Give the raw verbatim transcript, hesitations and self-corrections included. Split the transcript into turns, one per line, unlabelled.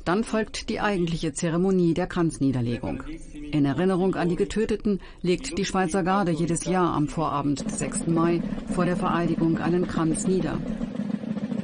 Dann folgt die eigentliche Zeremonie der Kranzniederlegung. In Erinnerung an die Getöteten legt die Schweizer Garde jedes Jahr am Vorabend des sechsten Mai vor der Vereidigung einen Kranz nieder.